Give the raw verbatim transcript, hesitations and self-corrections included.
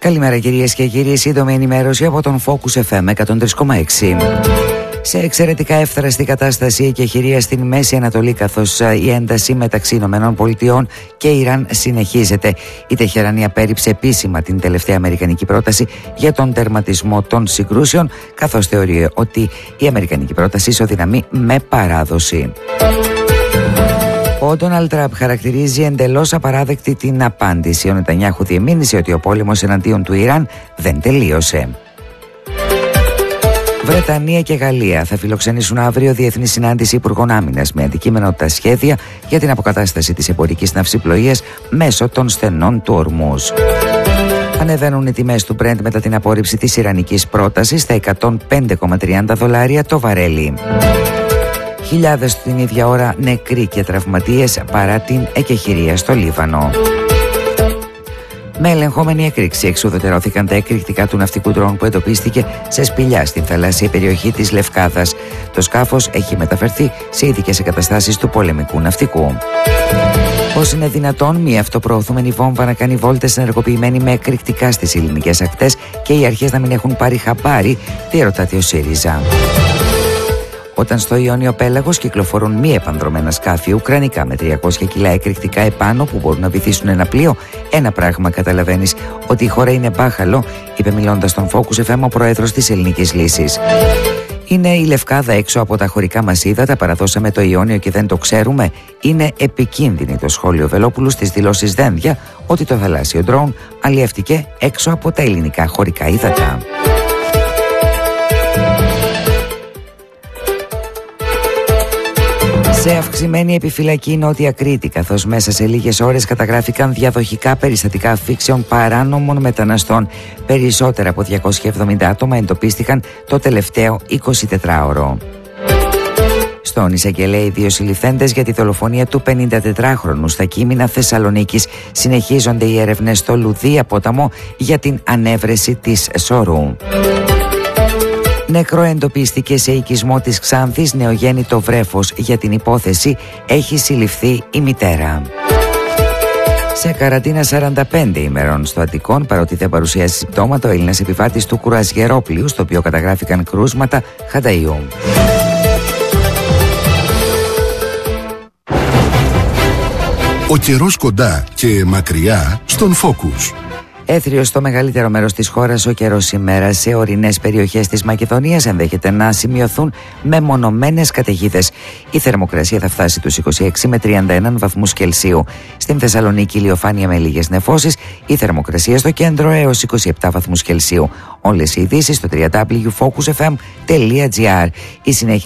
Καλημέρα κυρίες και κύριοι, σύντομη ενημέρωση από τον Focus εφ εμ εκατόν τρία κόμμα έξι. Σε εξαιρετικά εύθραστη κατάσταση η εκεχηρία στην Μέση Ανατολή, καθώς η ένταση μεταξύ Ηνωμένων Πολιτειών και Ιράν συνεχίζεται. Η Τεχεράνη απέρριψε επίσημα την τελευταία αμερικανική πρόταση για τον τερματισμό των συγκρούσεων, καθώς θεωρεί ότι η αμερικανική πρόταση ισοδυναμεί με παράδοση. Ο Ντόναλντ Τραμπ χαρακτηρίζει εντελώς απαράδεκτη την απάντηση. Ο Νετανιάχου διεμήνυσε ότι ο πόλεμος εναντίον του Ιράν δεν τελείωσε. Βρετανία και Γαλλία θα φιλοξενήσουν αύριο διεθνή συνάντηση υπουργών άμυνας με αντικείμενο τα σχέδια για την αποκατάσταση της εμπορικής ναυσιπλοείας μέσω των στενών του Ορμούζ. Ανεβαίνουν οι τιμές του Brent μετά την απόρριψη της ιρανικής πρότασης στα εκατόν πέντε κόμμα τριάντα δολάρια το βαρέλι. Χιλιάδες την ίδια ώρα νεκροί και τραυματίες παρά την εκεχηρία στο Λίβανο. Με ελεγχόμενη έκρηξη εξουδετερώθηκαν τα εκρηκτικά του ναυτικού ντρόουν που εντοπίστηκε σε σπηλιά στην θαλάσσια περιοχή της Λευκάδας. Το σκάφος έχει μεταφερθεί σε ειδικές εγκαταστάσεις του πολεμικού ναυτικού. Πώς είναι δυνατόν μια αυτοπροωθούμενη βόμβα να κάνει βόλτες ενεργοποιημένη με εκρηκτικά στις ελληνικές ακτές και οι αρχές να μην έχουν πάρει χαμπάρι, διερωτάται ο ΣΥΡΙΖΑ. Όταν στο Ιόνιο Πέλαγος κυκλοφορούν μη επανδρομένα σκάφη ουκρανικά με τριακόσια κιλά εκρηκτικά επάνω που μπορούν να βυθίσουν ένα πλοίο, ένα πράγμα καταλαβαίνεις, ότι η χώρα είναι μπάχαλο, είπε μιλώντας στον Focus εφ εμ ο πρόεδρος της Ελληνικής Λύσης. Είναι η Λευκάδα έξω από τα χωρικά μας ύδατα, παραδώσαμε το Ιόνιο και δεν το ξέρουμε. Είναι επικίνδυνη το σχόλιο Βελόπουλου στις δηλώσεις Δένδια ότι το θαλάσσιο ντρόουν αλλιευτηκε έξω από τα ελληνικά χωρικά ύδατα. Σε αυξημένη επιφυλακή η Νότια Κρήτη, καθώς μέσα σε λίγες ώρες καταγράφηκαν διαδοχικά περιστατικά αφήξεων παράνομων μεταναστών. Περισσότερα από διακόσια εβδομήντα άτομα εντοπίστηκαν το τελευταίο εικοσιτετράωρο. Στον εισαγγελέα οι δύο συλληφθέντες για τη δολοφονία του πενηντατετράχρονου στα Κείμηνα Θεσσαλονίκης. Συνεχίζονται οι έρευνες στο Λουδία Ποταμό για την ανέβρεση της Σωρού. Νεκρό εντοπίστηκε σε οικισμό της Ξάνθης νεογέννητο βρέφος. Για την υπόθεση έχει συλληφθεί η μητέρα. Σε καραντίνα σαράντα πέντε ημερών στο Αττικόν, παρότι δεν παρουσιάζει συμπτώματα, ο Έλληνας επιβάτης του κουρασγερόπλοιου, στο οποίο καταγράφηκαν κρούσματα χανταϊού. Ο καιρός κοντά και μακριά στον Focus. Έθριο στο μεγαλύτερο μέρος της χώρας ο καιρός σήμερα. Σε ορεινές περιοχές της Μακεδονίας ενδέχεται να σημειωθούν μεμονωμένες καταιγίδες. Η θερμοκρασία θα φτάσει τους είκοσι έξι με τριάντα ένα βαθμούς Κελσίου. Στην Θεσσαλονίκη ηλιοφάνεια με λίγες νεφώσεις. Η θερμοκρασία στο κέντρο έως είκοσι επτά βαθμούς Κελσίου. Όλες οι ειδήσεις στο double-u double-u double-u τελεία focus f m τελεία g r. Η συνέχεια